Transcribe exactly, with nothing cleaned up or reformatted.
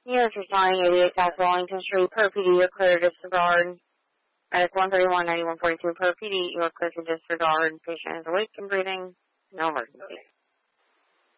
Units responding, eighty-eight South Wellington Street, per P D, you're clear to disregard. At one thirty-one, ninety-one forty-two, per P D, you're clear to disregard. Patient is awake and breathing. No emergency.